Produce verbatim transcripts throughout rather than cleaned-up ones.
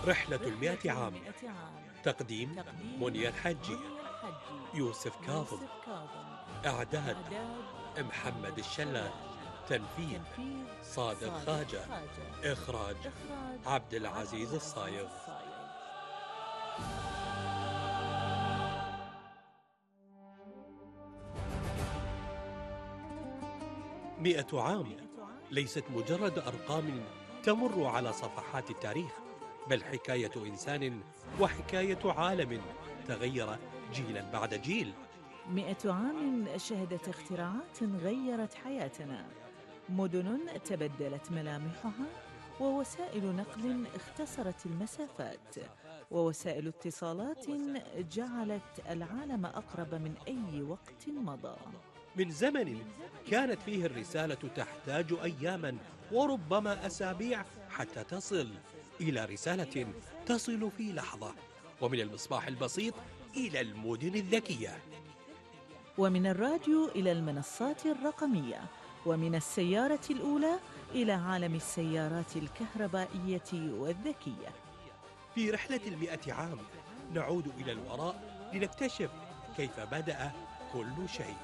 رحلة المئة عام. تقديم منير حجي، يوسف كاظم. إعداد محمد الشلال. تنفيذ صادق خاجة. إخراج عبد العزيز الصايغ. مئة عام ليست مجرد أرقام تمر على صفحات التاريخ، بل حكاية إنسان وحكاية عالم تغير جيلا بعد جيل. مئة عام شهدت اختراعات غيرت حياتنا، مدن تبدلت ملامحها، ووسائل نقل اختصرت المسافات، ووسائل اتصالات جعلت العالم أقرب من أي وقت مضى. من زمن كانت فيه الرسالة تحتاج أياما وربما أسابيع حتى تصل، إلى رسالة تصل في لحظة، ومن المصباح البسيط إلى المدن الذكية، ومن الراديو إلى المنصات الرقمية، ومن السيارة الأولى إلى عالم السيارات الكهربائية والذكية. في رحلة المئة عام نعود إلى الوراء لنكتشف كيف بدأ كل شيء.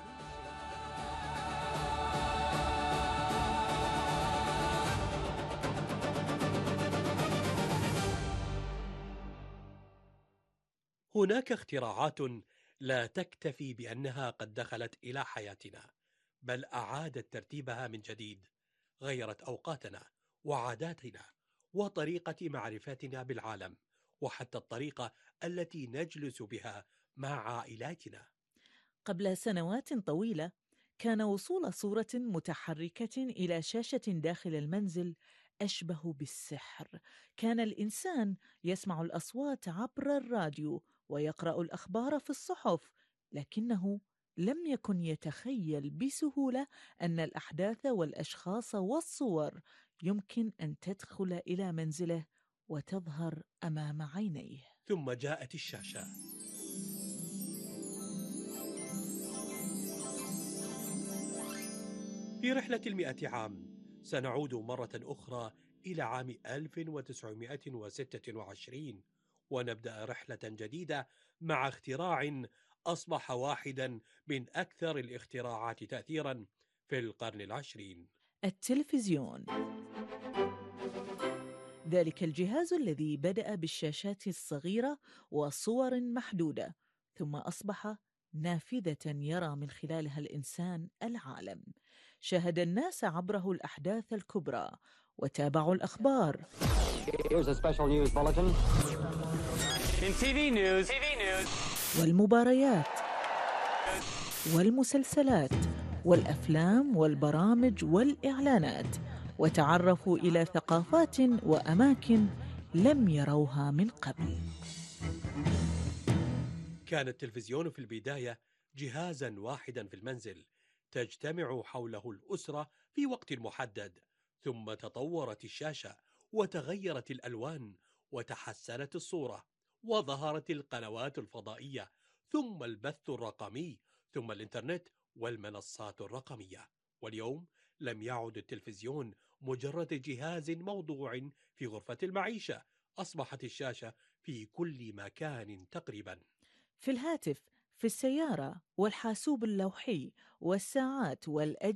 هناك اختراعات لا تكتفي بأنها قد دخلت إلى حياتنا، بل أعادت ترتيبها من جديد، غيرت أوقاتنا وعاداتنا وطريقة معرفتنا بالعالم، وحتى الطريقة التي نجلس بها مع عائلاتنا. قبل سنوات طويلة كان وصول صورة متحركة إلى شاشة داخل المنزل أشبه بالسحر. كان الإنسان يسمع الأصوات عبر الراديو ويقرأ الأخبار في الصحف، لكنه لم يكن يتخيل بسهولة أن الأحداث والأشخاص والصور يمكن أن تدخل إلى منزله وتظهر أمام عينيه. ثم جاءت الشاشة. في رحلة المئة عام سنعود مرة أخرى إلى عام ألف وتسعمائة وستة وعشرين، ونبدأ رحلة جديدة مع اختراع أصبح واحدا من أكثر الاختراعات تأثيرا في القرن العشرين: التلفزيون. ذلك الجهاز الذي بدأ بالشاشات الصغيرة وصور محدودة، ثم أصبح نافذة يرى من خلالها الإنسان العالم. شاهد الناس عبره الأحداث الكبرى وتابعوا الأخبار. Here's a special news bulletin. In تي في news. تي في news. والمباريات والمسلسلات والأفلام والبرامج والإعلانات، وتعرفوا إلى ثقافات وأماكن لم يروها من قبل. كان التلفزيون في البداية جهازا واحدا في المنزل تجتمع حوله الأسرة في وقت محدد، ثم تطورت الشاشة وتغيرت الألوان وتحسنت الصورة، وظهرت القنوات الفضائية، ثم البث الرقمي، ثم الإنترنت والمنصات الرقمية. واليوم لم يعد التلفزيون مجرد جهاز موضوع في غرفة المعيشة، أصبحت الشاشة في كل مكان تقريبا، في الهاتف، في السيارة، والحاسوب اللوحي، والساعات، والأجهزة